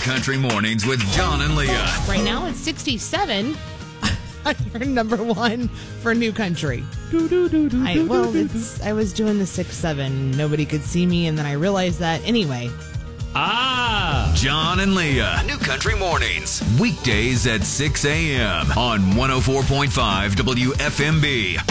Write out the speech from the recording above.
Country Mornings with John and Leah. Right now it's 67. You're number one for New Country. I was doing the 6-7. Nobody could see me, and then I realized that anyway. John and Leah. New Country Mornings. Weekdays at 6 a.m. on 104.5 WFMB.